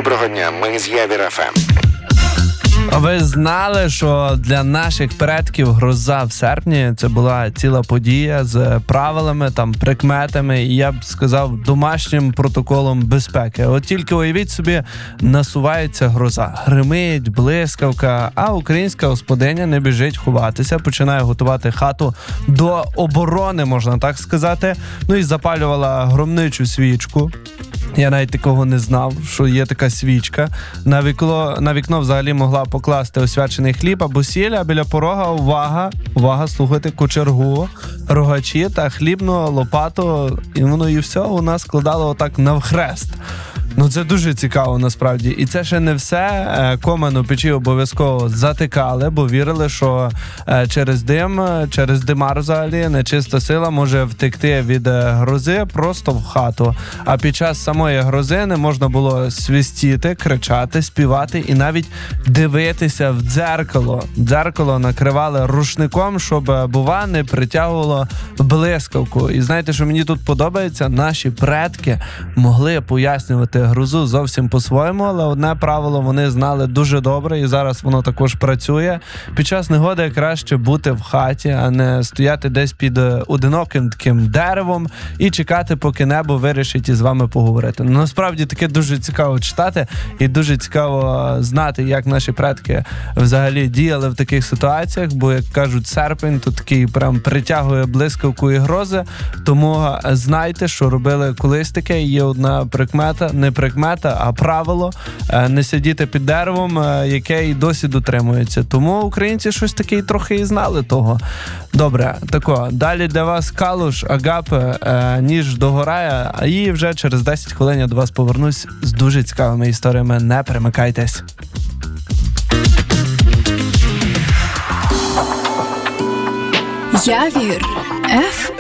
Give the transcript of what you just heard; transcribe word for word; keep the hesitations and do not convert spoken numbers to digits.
Доброго дня, ми з Явір еф ем. Ви знали, що для наших предків гроза в серпні – це була ціла подія з правилами, там, прикметами і, я б сказав, домашнім протоколом безпеки. От тільки уявіть собі, насувається гроза, гримить, блискавка, а українська господиня не біжить ховатися, починає готувати хату до оборони, можна так сказати. Ну і запалювала громничу свічку. Я навіть такого не знав, що є така свічка. На вікно, на вікно взагалі могла покласти освячений хліб або сіль, а біля порога увага, увага, слухайте, кочергу, рогачі та хлібну лопату. І воно і все у нас складало отак навхрест. Ну це дуже цікаво насправді. І це ще не все. Комен у печі обов'язково затикали, бо вірили, що через дим, через димар взагалі нечиста сила може втекти від грози просто в хату. А під час самої грози не можна було свистіти, кричати, співати і навіть дивитися в дзеркало. Дзеркало накривали рушником, щоб, бува, не притягувало блискавку. І знаєте, що мені тут подобається? Наші предки могли пояснювати грозу зовсім по-своєму, але одне правило вони знали дуже добре, і зараз воно також працює. Під час негоди краще бути в хаті, а не стояти десь під одиноким таким деревом і чекати, поки небо вирішить із вами поговорити. Ну, насправді таке дуже цікаво читати і дуже цікаво знати, як наші предки взагалі діяли в таких ситуаціях, бо, як кажуть, серпень тут такий прям притягує блискавку і грози, тому знайте, що робили колись таке. Є одна прикмета, не прикмета, а правило не сидіти під деревом, яке і досі дотримується. Тому українці щось таке і трохи і знали того. Добре, тако, далі для вас Калуш, Агапи, ніж догорає, а і вже через десять хвилин я до вас повернусь з дуже цікавими історіями. Не перемикайтесь. Явір еф